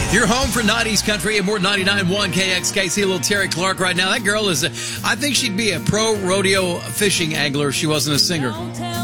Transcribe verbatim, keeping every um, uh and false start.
You're home for nineties country and more ninety-nine point one K X K C. Little Terry Clark right now. That girl is, a, I think she'd be a pro rodeo fishing angler if she wasn't a singer.